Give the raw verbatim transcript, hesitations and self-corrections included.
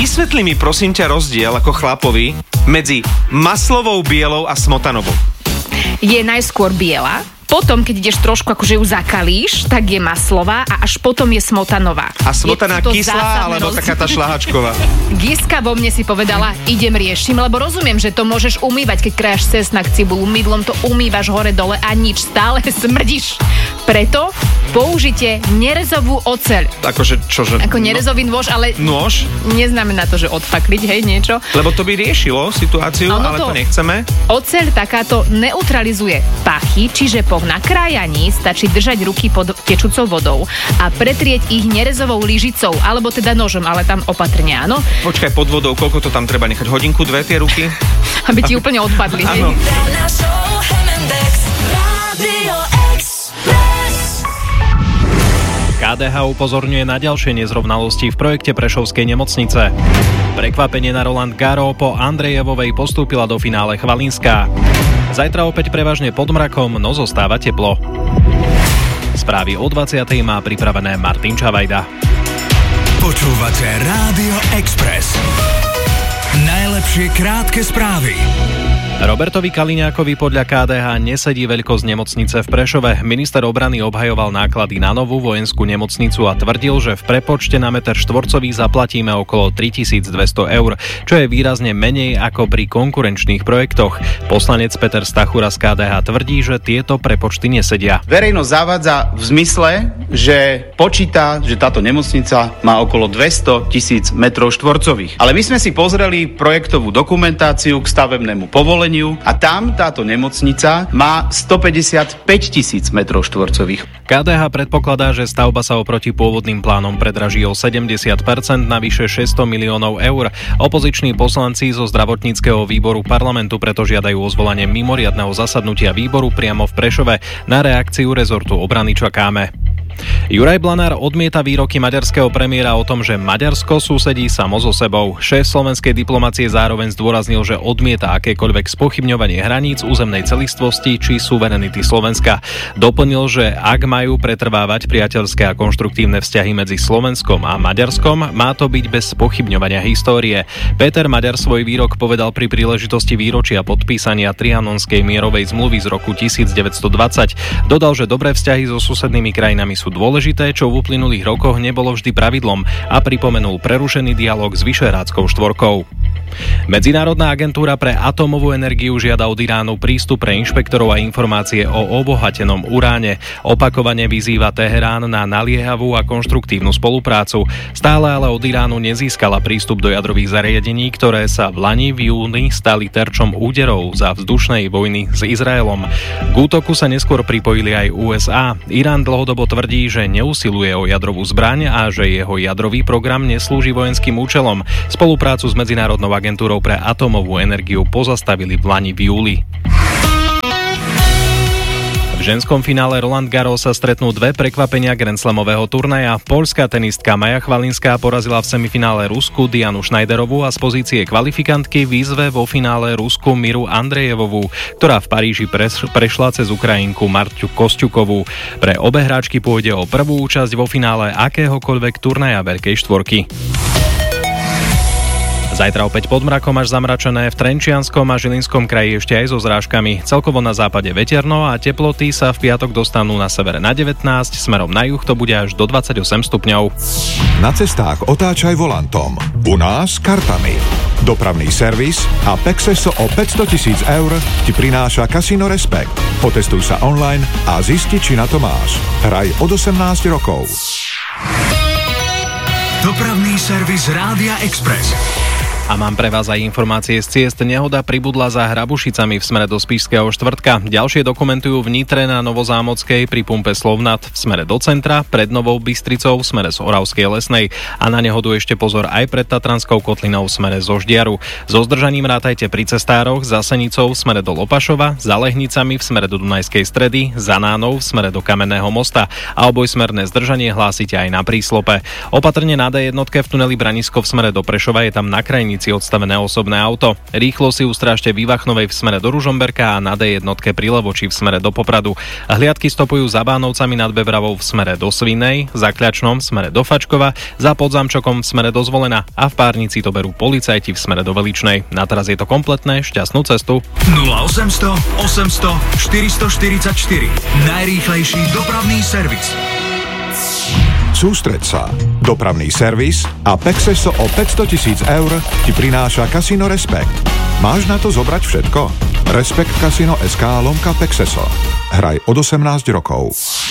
Vysvetli mi prosím ťa rozdiel ako chlapovi medzi maslovou bielou a smotanovou. Je najskôr biela, potom, keď ideš trošku akože ju zakalíš, tak je maslová a až potom je smotanová. A smotaná kyslá, alebo taká tá šľahačková? Giska vo mne si povedala, idem riešim, lebo rozumiem, že to môžeš umývať, keď krájaš cesnak, cibulu, mydlom to umývaš hore-dole a nič, stále smrdíš. Preto použite nerezovú oceľ. Akože čože? Ako nerezový nôž, ale... Nôž? Neznamená to, že odfakliť, hej, niečo. Lebo to by riešilo situáciu, ono ale to, to nechceme. Oceľ takáto neutralizuje pachy, čiže po nakrájaní stačí držať ruky pod tečúcou vodou a pretrieť ich nerezovou lyžicou, alebo teda nožom, ale tam opatrne, áno. Počkaj, pod vodou, koľko to tam treba nechať? Hodinku, dve tie ruky? Aby ti úplne odpadli. Áno. ká dé há upozorňuje na ďalšie nezrovnalosti v projekte Prešovskej nemocnice. Prekvapenie na Roland Garros, po Andrejevovej postúpila do finále Chvalinská. Zajtra opäť prevažne pod mrakom, no zostáva teplo. Správy o dvadsiatej má pripravené Martin Čavajda. Počúvate Rádio Express. Najlepšie krátke správy. Robertovi Kaliňákovi podľa ká dé há nesedí veľkosť nemocnice v Prešove. Minister obrany obhajoval náklady na novú vojenskú nemocnicu a tvrdil, že v prepočte na meter štvorcový zaplatíme okolo tritisícdvesto eur, čo je výrazne menej ako pri konkurenčných projektoch. Poslanec Peter Stachura z ká dé há tvrdí, že tieto prepočty nesedia. Verejnosť zavádza v zmysle, že počíta, že táto nemocnica má okolo dvestotisíc metrov štvorcových. Ale my sme si pozreli projektovú dokumentáciu k stavebnému povoleniu a tam táto nemocnica má stopäťdesiatpäť tisíc metrov štvorcových. ká dé há predpokladá, že stavba sa oproti pôvodným plánom predraží o sedemdesiat percent na vyše šesťsto miliónov eur. Opoziční poslanci zo zdravotníckeho výboru parlamentu preto žiadajú o zvolanie mimoriadneho zasadnutia výboru priamo v Prešove. Na reakciu rezortu obrany čakáme. Juraj Blanár odmieta výroky maďarského premiéra o tom, že Maďarsko susedí samo so sebou. Šéf slovenskej diplomacie zároveň zdôraznil, že odmieta akékoľvek spochybňovanie hraníc, územnej celistvosti či suverenity Slovenska. Doplnil, že ak majú pretrvávať priateľské a konštruktívne vzťahy medzi Slovenskom a Maďarskom, má to byť bez spochybňovania histórie. Peter Maďar svoj výrok povedal pri príležitosti výročia podpísania Trianonskej mierovej zmluvy z roku devätnásťstodvadsať. Dodal, že dobré vzťahy so susednými krajinami sú dôležité, čo v uplynulých rokoch nebolo vždy pravidlom, a pripomenul prerušený dialog s Vyšehradskou štvorkou. Medzinárodná agentúra pre atómovú energiu žiada od Iránu prístup pre inšpektorov a informácie o obohatenom uráne. Opakovane vyzýva Teherán na naliehavú a konštruktívnu spoluprácu. Stále ale od Iránu nezískala prístup do jadrových zariadení, ktoré sa v lani v júni stali terčom úderov za vzdušnej vojny s Izraelom. K útoku sa neskôr pripojili aj ú es á. Irán dlhodobo tvrdí, že neusiluje o jadrovú zbraň a že jeho jadrový program neslúži vojenským účelom. Spoluprácu s Medzinárodnou agentúrou pre atómovú energiu pozastavili v lani v júli. V ženskom finále Roland Garros sa stretnú dve prekvapenia grandslamového turnaja. Poľská tenistka Maja Chvalinská porazila v semifinále Rusku Dianu Schneiderovú a z pozície kvalifikantky výzve vo finále Rusku Miru Andrejevovú, ktorá v Paríži prešla cez Ukrajinku Marťu Kosťukovú. Pre obe hráčky pôjde o prvú účasť vo finále akéhokoľvek turnaja veľkej štvorky. Zajtra opäť pod mrakom až zamračené, v Trenčianskom a Žilinskom kraji ešte aj so zrážkami. Celkovo na západe veterno a teploty sa v piatok dostanú na severe na devätnásť, smerom na juh to bude až do dvadsaťosem stupňov. Na cestách otáčaj volantom. U nás kartami. Dopravný servis a Pexeso o päťsto tisíc eur ti prináša Casino Respekt. Potestuj sa online a zisti, či na to máš. Hraj od osemnásť rokov. Dopravný servis Rádia Express. A mám pre vás aj informácie z ciest. Nehoda pribudla za Hrabušicami v smere do Spišského štvrtka. Ďalšie dokumentujú v Nitre na Novozámockej pri pumpe Slovnat v smere do centra, pred Novou Bystricou v smere z Oravskej Lesnej a na nehodu ešte pozor aj pred Tatranskou kotlinou v smere zo Ždiaru. So zdržaním rátajte pri cestároch, za Senicou v smere do Lopašova, za Lehnicami v smere do Dunajskej Stredy, za Nánou v smere do Kamenného mosta a obojsmerné zdržanie hlásite aj na Príslope. Opatrne na dé jedna v tuneli Branisko v smere do Prešova, je tam na krajnici diaľnici odstavené osobné auto. Rýchlo si ustrážte v Ivachnovej v smere do Ružomberka a na dé jednotke pri Levoči v smere do Popradu. Hliadky stopujú za Bánovcami nad Bebravou v smere do Svinej, za Kľačnom v smere do Fačkova, za Podzamčokom v smere do Zvolena a v Párnici to berú policajti v smere do Veličnej. Na teraz je to kompletné, šťastnú cestu. nula osemsto osemsto štyristoštyridsaťštyri. Najrýchlejší dopravný servis. Sústreď sa. Dopravný servis a Pexeso o päťsto tisíc eur ti prináša Casino Respekt. Máš na to zobrať všetko? Respekt Casino es ká lomka Pexeso. Hraj od osemnásť rokov.